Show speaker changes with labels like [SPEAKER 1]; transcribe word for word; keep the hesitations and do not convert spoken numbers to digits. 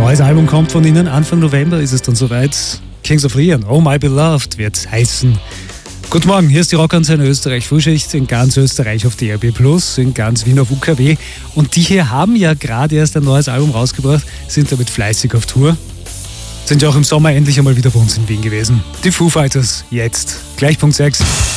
[SPEAKER 1] Neues Album kommt von ihnen. Anfang November ist es dann soweit. Kings of Leon, Oh My Beloved wird heißen. Guten Morgen, hier ist die Rockantenne Österreich Frühschicht in ganz Österreich auf D R B Plus, in ganz Wien auf U K W. Und die hier haben ja gerade erst ein neues Album rausgebracht, sind damit fleißig auf Tour. Sind ja auch im Sommer endlich einmal wieder bei uns in Wien gewesen. Die Foo Fighters, jetzt. Gleich Punkt sechs.